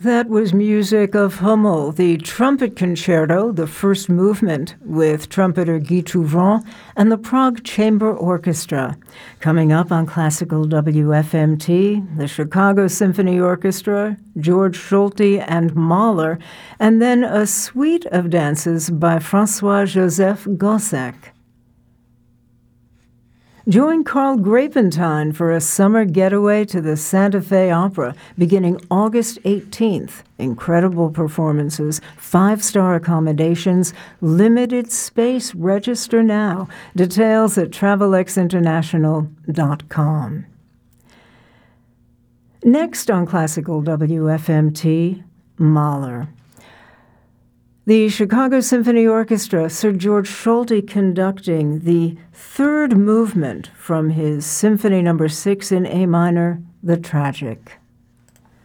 That was music of Hummel, the trumpet concerto, the first movement, with trumpeter Guy Touvent and the Prague Chamber Orchestra. Coming up on Classical WFMT, the Chicago Symphony Orchestra, George Solti and Mahler, and then a suite of dances by Francois-Joseph Gossec. Join Carl Grapentine for a summer getaway to the Santa Fe Opera beginning August 18th. Incredible performances, 5-star accommodations, limited space. Register now. Details at travelexinternational.com. Next on Classical WFMT, Mahler. The Chicago Symphony Orchestra, Sir George Solti conducting the third movement from his Symphony No. 6 in A minor, The Tragic.